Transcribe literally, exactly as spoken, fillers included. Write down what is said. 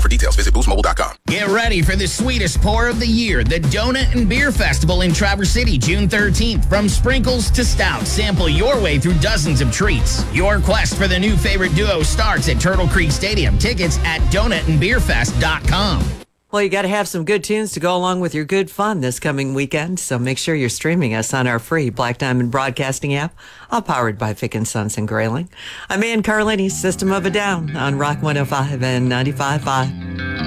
For details, visit boost mobile dot com. Get ready for the sweetest pour of the year, the Donut and Beer Festival in Traverse City, June thirteenth. From sprinkles to stouts, sample your way through dozens of treats. Your quest for the new favorite duo starts at Turtle Creek Stadium. Tickets at donut and beer fest dot com. Well, you got to have some good tunes to go along with your good fun this coming weekend, so make sure you're streaming us on our free Black Diamond Broadcasting app, all powered by Fick and Sons and Grayling. I'm Ann Carlini, System of a Down on Rock one oh five and ninety-five point five.